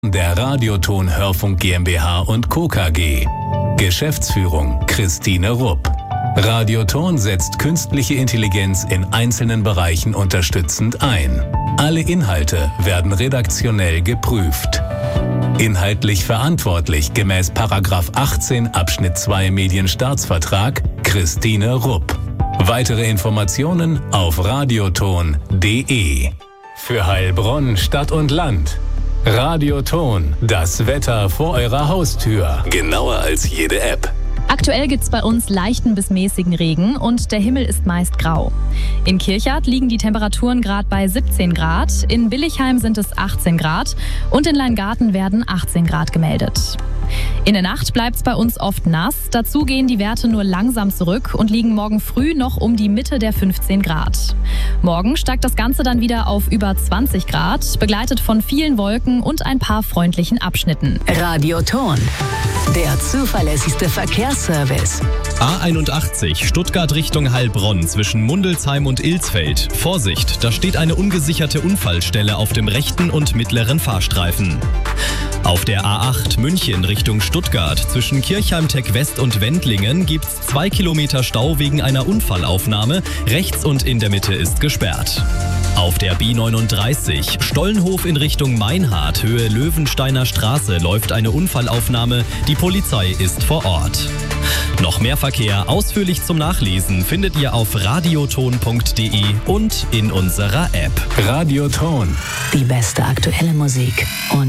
Der Radioton Hörfunk GmbH und Co. KG. Geschäftsführung Christine Rupp. Radioton setzt künstliche Intelligenz in einzelnen Bereichen unterstützend ein. Alle Inhalte werden redaktionell geprüft. Inhaltlich verantwortlich gemäß § 18 Abschnitt 2 Medienstaatsvertrag Christine Rupp. Weitere Informationen auf radioton.de. Für Heilbronn, Stadt und Land. Radioton, das Wetter vor eurer Haustür. Genauer als jede App. Aktuell gibt es bei uns leichten bis mäßigen Regen und der Himmel ist meist grau. In Kirchhardt liegen die Temperaturen gerade bei 17 Grad, in Billichheim sind es 18 Grad und in Leingarten werden 18 Grad gemeldet. In der Nacht bleibt es bei uns oft nass, dazu gehen die Werte nur langsam zurück und liegen morgen früh noch um die Mitte der 15 Grad. Morgen steigt das Ganze dann wieder auf über 20 Grad, begleitet von vielen Wolken und ein paar freundlichen Abschnitten. Radioton, der zuverlässigste Verkehrsservice. A81 Stuttgart Richtung Heilbronn zwischen Mundelsheim und Ilsfeld. Vorsicht, da steht eine ungesicherte Unfallstelle auf dem rechten und mittleren Fahrstreifen. Auf der A8 München Richtung Stuttgart zwischen Kirchheim-Tech West und Wendlingen gibt's 2 Kilometer Stau wegen einer Unfallaufnahme. Rechts und in der Mitte ist gesperrt. Auf der B39 Stollenhof in Richtung Meinhardt, Höhe Löwensteiner Straße, läuft eine Unfallaufnahme. Die Polizei ist vor Ort. Noch mehr Verkehr ausführlich zum Nachlesen findet ihr auf radioton.de und in unserer App. Radioton. Die beste aktuelle Musik und